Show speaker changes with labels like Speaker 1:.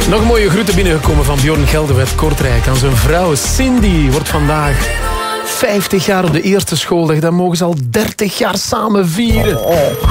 Speaker 1: Nog een mooie groeten binnengekomen van Bjorn Gelder uit Kortrijk. Aan zijn vrouw Cindy wordt vandaag 50 jaar op de eerste schooldag. Dan mogen ze al 30 jaar samen vieren.